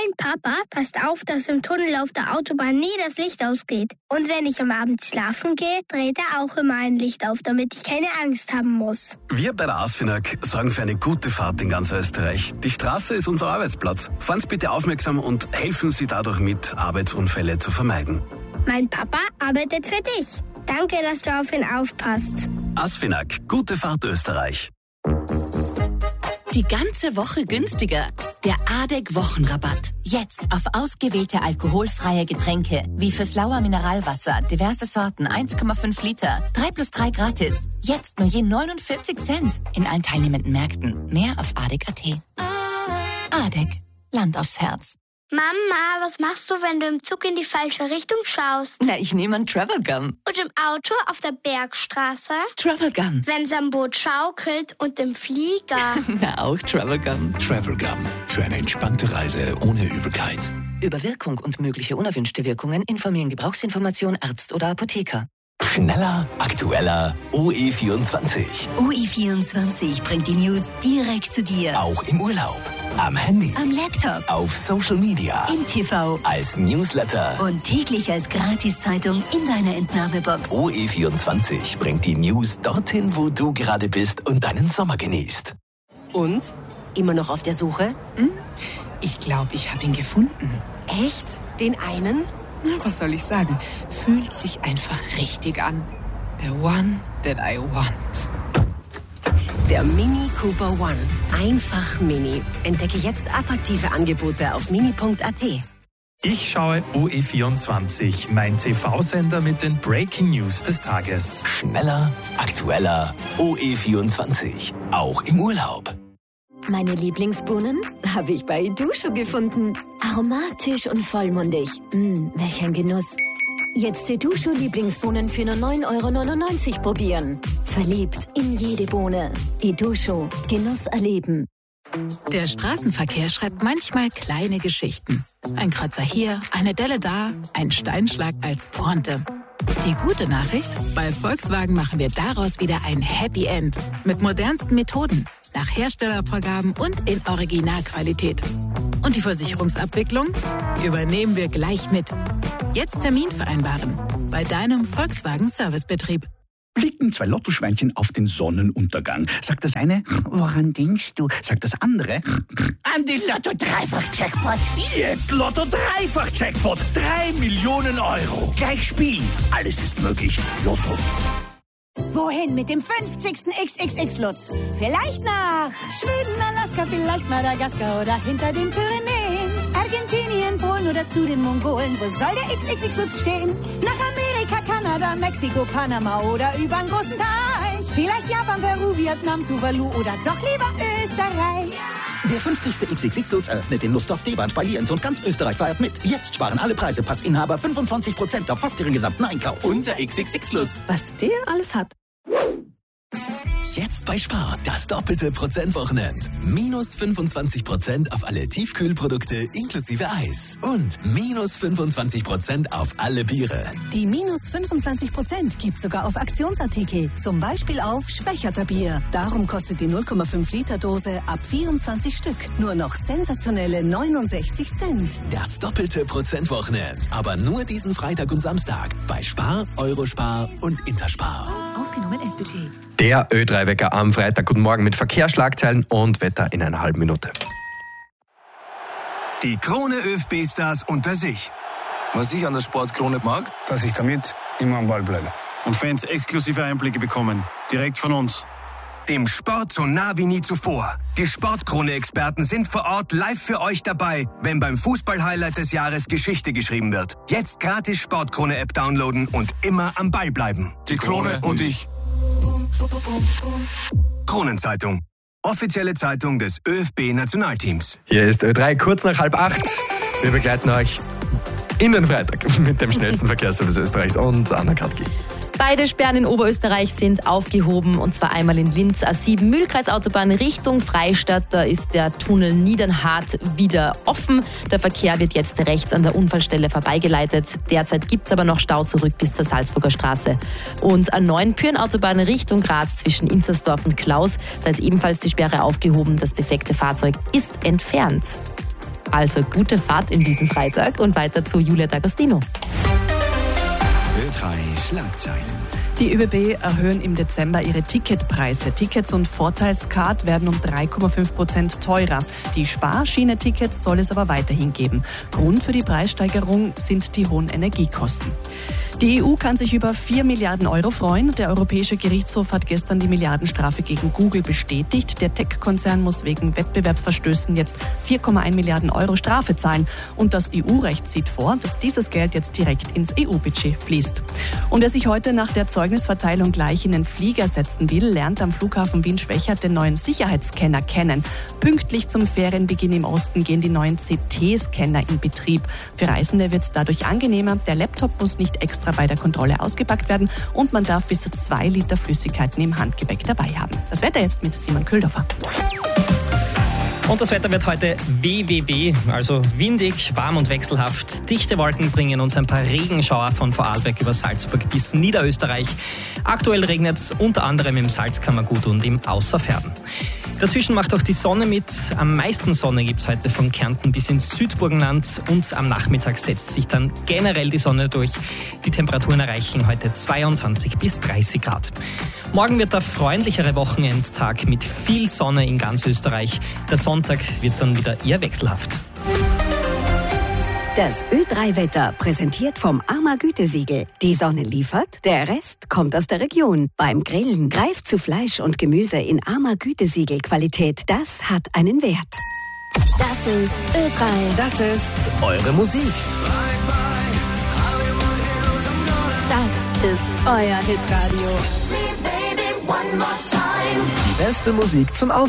Mein Papa passt auf, dass im Tunnel auf der Autobahn nie das Licht ausgeht. Und wenn ich am Abend schlafen gehe, dreht er auch immer ein Licht auf, damit ich keine Angst haben muss. Wir bei der ASFINAG sorgen für eine gute Fahrt in ganz Österreich. Die Straße ist unser Arbeitsplatz. Fahren Sie bitte aufmerksam und helfen Sie dadurch mit, Arbeitsunfälle zu vermeiden. Mein Papa arbeitet für dich. Danke, dass du auf ihn aufpasst. ASFINAG, gute Fahrt Österreich. Die ganze Woche günstiger. Der ADEC-Wochenrabatt. Jetzt auf ausgewählte alkoholfreie Getränke, wie fürs Lauer Mineralwasser, diverse Sorten, 1,5 Liter. 3+3 gratis. Jetzt nur je 49 Cent. In allen teilnehmenden Märkten. Mehr auf ADEC.at. ADEC. Land aufs Herz. Mama, was machst du, wenn du im Zug in die falsche Richtung schaust? Na, ich nehme einen Travel Gum. Und im Auto auf der Bergstraße? Travel Gum. Wenn's am Boot schaukelt und im Flieger? Na, auch Travel Gum. Travel Gum. Für eine entspannte Reise ohne Übelkeit. Über Wirkung und mögliche unerwünschte Wirkungen informieren Gebrauchsinformation Arzt oder Apotheker. Schneller, aktueller, OE24. OE24 bringt die News direkt zu dir. Auch im Urlaub, am Handy, Am Laptop, auf Social Media, im TV als Newsletter. und täglich als Gratiszeitung in deiner Entnahmebox. OE24 bringt die News dorthin, wo du gerade bist und deinen Sommer genießt. Und? Immer noch auf der Suche? Ich glaube, ich habe ihn gefunden. Echt? Den einen? Na, was soll ich sagen? Fühlt sich einfach richtig an. The one that I want. Der Mini Cooper One. Einfach Mini. Entdecke jetzt attraktive Angebote auf mini.at. Ich schaue OE24, mein TV-Sender mit den Breaking News des Tages. Schneller, aktueller, OE24. Auch im Urlaub. Meine Lieblingsbohnen habe ich bei Idusho gefunden. Aromatisch und vollmundig. Welch ein Genuss. Jetzt Idusho Lieblingsbohnen für nur 9,99 € probieren. Verliebt in jede Bohne. Idusho. Genuss erleben. Der Straßenverkehr schreibt manchmal kleine Geschichten. Ein Kratzer hier, eine Delle da, ein Steinschlag als Pointe. Die gute Nachricht? Bei Volkswagen machen wir daraus wieder ein Happy End. Mit modernsten Methoden, nach Herstellervorgaben und in Originalqualität. Und die Versicherungsabwicklung übernehmen wir gleich mit. Jetzt Termin vereinbaren bei deinem Volkswagen Servicebetrieb. Blicken zwei Lottoschweinchen auf den Sonnenuntergang. Sagt das eine, woran denkst du? Sagt das andere, an die Lotto-Dreifach-Jackpot. Jetzt Lotto-Dreifach-Jackpot. 3 Millionen €. Gleich spielen. Alles ist möglich. Lotto. Wohin mit dem 50. XXX-Lutz? Vielleicht nach Schweden, Alaska, vielleicht Madagaskar oder hinter den Pyrenäen. Argentinien, Polen oder zu den Mongolen. Wo soll der XXX-Lutz stehen? Nach Amerika, Kanada, Mexiko, Panama oder übern großen Teich. Vielleicht Japan, Peru, Vietnam, Tuvalu oder doch lieber Österreich. Der 50. XXX-Lutz eröffnet in Lustdorf, Deband bei Lienz und ganz Österreich feiert mit. Jetzt sparen alle Preise. Passinhaber 25% auf fast ihren gesamten Einkauf. Unser XXX-Lutz. Was der alles hat. Jetzt bei Spar, das doppelte Prozentwochenend. Minus 25% auf alle Tiefkühlprodukte inklusive Eis. Und minus 25% auf alle Biere. Die minus 25% gibt sogar auf Aktionsartikel. Zum Beispiel auf Schwächerter Bier. Darum kostet die 0,5 Liter Dose ab 24 Stück nur noch sensationelle 69 Cent. Das doppelte Prozentwochenend. Aber nur diesen Freitag und Samstag. Bei Spar, Eurospar und Interspar. Ausgenommen S-Budget. Der Ö3-Wecker am Freitag. Guten Morgen mit Verkehrsschlagzeilen und Wetter in einer halben Minute. Die Krone ÖFB-Stars unter sich. Was ich an der Sportkrone mag, dass ich damit immer am Ball bleibe. Und Fans exklusive Einblicke bekommen. Direkt von uns. Dem Sport so nah wie nie zuvor. Die Sportkrone-Experten sind vor Ort live für euch dabei, wenn beim Fußball-Highlight des Jahres Geschichte geschrieben wird. Jetzt gratis Sportkrone-App downloaden und immer am Ball bleiben. Die Krone und ich. Kronenzeitung. Offizielle Zeitung des ÖFB-Nationalteams. Hier ist Ö3, kurz nach 7:30. Wir begleiten euch in den Freitag mit dem schnellsten Verkehrsservice Österreichs und Anna Katki. Beide Sperren in Oberösterreich sind aufgehoben, und zwar einmal in Linz, A7 Mühlkreisautobahn Richtung Freistadt. Da ist der Tunnel Niedernhart wieder offen. Der Verkehr wird jetzt rechts an der Unfallstelle vorbeigeleitet. Derzeit gibt es aber noch Stau zurück bis zur Salzburger Straße. Und A9 Pyrenautobahn Richtung Graz zwischen Inzersdorf und Klaus. Da ist ebenfalls die Sperre aufgehoben. Das defekte Fahrzeug ist entfernt. Also gute Fahrt in diesen Freitag und weiter zu Julia D'Agostino. Ö3 Schlagzeilen. Die ÖBB erhöhen im Dezember ihre Ticketpreise. Tickets und Vorteilscard werden um 3,5% teurer. Die Sparschiene-Tickets soll es aber weiterhin geben. Grund für die Preissteigerung sind die hohen Energiekosten. Die EU kann sich über 4 Milliarden Euro freuen. Der Europäische Gerichtshof hat gestern die Milliardenstrafe gegen Google bestätigt. Der Tech-Konzern muss wegen Wettbewerbsverstößen jetzt 4,1 Milliarden Euro Strafe zahlen. Und das EU-Recht sieht vor, dass dieses Geld jetzt direkt ins EU-Budget fließt. Und wer sich heute nach der Zeugnisverteilung gleich in den Flieger setzen will, lernt am Flughafen Wien-Schwechat den neuen Sicherheitsscanner kennen. Pünktlich zum Ferienbeginn im Osten gehen die neuen CT-Scanner in Betrieb. Für Reisende wird es dadurch angenehmer. Der Laptop muss nicht extra bei der Kontrolle ausgepackt werden und man darf bis zu 2 Liter Flüssigkeiten im Handgepäck dabei haben. Das Wetter jetzt mit Simon Kühldorfer. Und das Wetter wird heute WWW, also windig, warm und wechselhaft. Dichte Wolken bringen uns ein paar Regenschauer von Vorarlberg über Salzburg bis Niederösterreich. Aktuell regnet es unter anderem im Salzkammergut und im Außerfärden. Dazwischen macht auch die Sonne mit. Am meisten Sonne gibt es heute von Kärnten bis ins Südburgenland und am Nachmittag setzt sich dann generell die Sonne durch. Die Temperaturen erreichen heute 22 bis 30 Grad. Morgen wird der freundlichere Wochenendtag mit viel Sonne in ganz Österreich. Der Sonntag wird dann wieder eher wechselhaft. Das Ö3-Wetter präsentiert vom AMA Gütesiegel. Die Sonne liefert, der Rest kommt aus der Region. Beim Grillen greift zu Fleisch und Gemüse in AMA Gütesiegel Qualität. Das hat einen Wert. Das ist Ö3. Das ist eure Musik. Das ist euer Hitradio. Die beste Musik zum